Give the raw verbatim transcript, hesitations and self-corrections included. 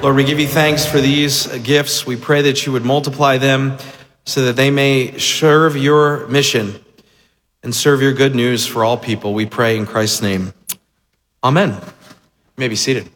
Lord, we give you thanks for these gifts. We pray that you would multiply them so that they may serve your mission and serve your good news for all people. We pray in Christ's name. Amen. You may be seated.